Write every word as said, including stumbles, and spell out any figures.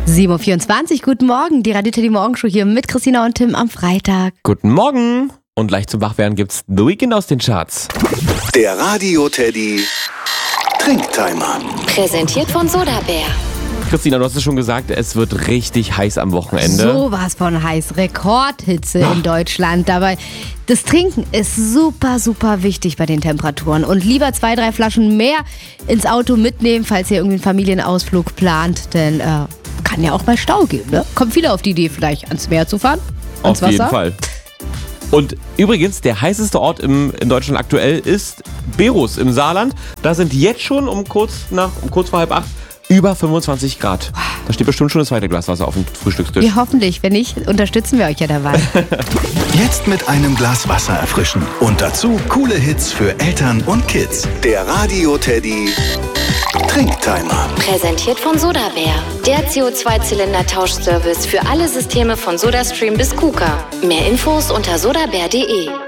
sieben Uhr vierundzwanzig, guten Morgen. Die Radio Teddy Morgenshow hier mit Christina und Tim am Freitag. Guten Morgen. Und gleich zum Wachwerden gibt's The Weeknd aus den Charts. Der Radio Teddy Trinktimer. Präsentiert von Sodabär. Christina, du hast es schon gesagt, es wird richtig heiß am Wochenende. Sowas von heiß. Rekordhitze in Deutschland. Dabei, das Trinken ist super, super wichtig bei den Temperaturen. Und lieber zwei, drei Flaschen mehr ins Auto mitnehmen, falls ihr irgendwie einen Familienausflug plant. Denn äh, kann ja auch mal Stau geben, ne? Kommt viele auf die Idee, vielleicht ans Meer zu fahren. Ans Auf jeden Wasser. Fall. Und übrigens, der heißeste Ort im, in Deutschland aktuell ist Berus im Saarland. Da sind jetzt schon um kurz, nach, um kurz vor halb acht über fünfundzwanzig Grad. Da steht bestimmt schon das zweite Glas Wasser auf dem Frühstückstisch. Ja, hoffentlich. Wenn nicht, unterstützen wir euch ja dabei. Jetzt mit einem Glas Wasser erfrischen. Und dazu coole Hits für Eltern und Kids. Der Radio Teddy Trinktimer. Präsentiert von Sodabär. Der C O zwei Zylinder Tauschservice für alle Systeme von SodaStream bis KUKA. Mehr Infos unter sodabär punkt de.